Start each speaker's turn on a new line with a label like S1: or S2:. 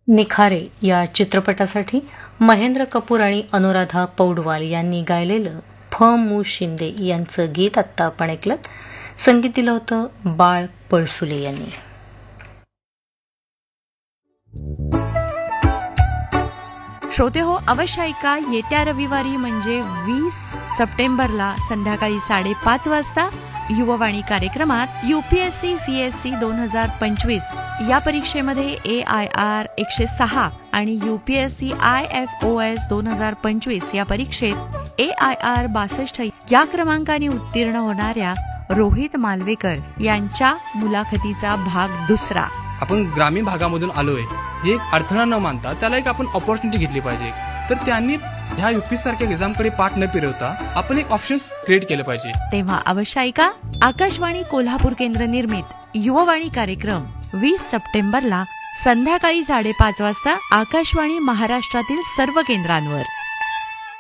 S1: निखारे या चित्रपटासाठी महेंद्र कपूर आणि अनुराधा पौडवाल यांनी गायलेलं फ मु शिंदे यांचं गीत आत्ता आपण ऐकलं. संगीत दिलं होतं बाळ पळसुले यांनी.
S2: श्रोते हो, अवश्य ऐका. येत्या रविवारी म्हणजे 20 सप्टेंबरला संध्याकाळी 5:30 वाजता युववाणी कार्यक्रमात UPSC CSC 2025 या परीक्षेमध्ये AIR 106 आणि UPSC IFOS 2025 या परीक्षेत AIR 62 या क्रमांकाने उत्तीर्ण होणाऱ्या रोहित मालवेकर यांच्या मुलाखतीचा भाग 2.
S3: आपण ग्रामीण भागामधून आलोय हे एक अडथळा न मानता त्याला एक आपण ऑपॉर्च्युनिटी घेतली पाहिजे. तर त्यांनी ह्या UPSC सारख्या एक्झामकडे पाठ न फिरवता आपण एक ऑप्शन क्रिएट केलं पाहिजे.
S2: तेव्हा अवश्य ऐका. आकाशवाणी कोल्हापूर केंद्र निर्मित युववाणी कार्यक्रम 20 सप्टेंबरला संध्याकाळी 5:30 वाजता आकाशवाणी महाराष्ट्रातील सर्व केंद्रांवर.